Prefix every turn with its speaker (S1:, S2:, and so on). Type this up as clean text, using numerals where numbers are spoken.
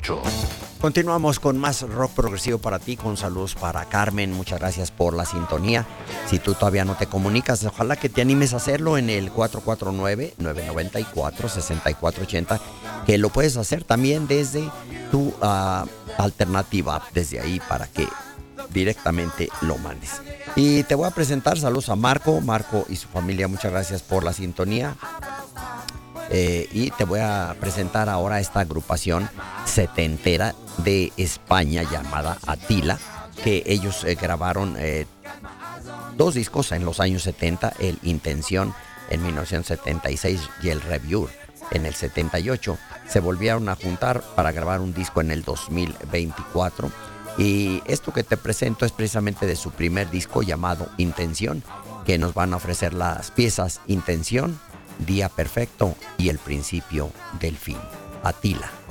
S1: 98.
S2: Continuamos con más rock progresivo para ti, con saludos para Carmen. Muchas gracias por la sintonía. Si tú todavía no te comunicas, ojalá que te animes a hacerlo en el 449-994-6480, que lo puedes hacer también desde tu alternativa, desde ahí, para que directamente lo mandes. Y te voy a presentar, saludos a Marco y su familia, muchas gracias por la sintonía. Y te voy a presentar ahora esta agrupación setentera de España llamada Attila, que ellos grabaron dos discos en los años 70, el Intención en 1976 y el Review en el 78. Se volvieron a juntar para grabar un disco en el 2024, y esto que te presento es precisamente de su primer disco llamado Intención, que nos van a ofrecer las piezas Intención, Día Perfecto y El Principio del Fin. Attila.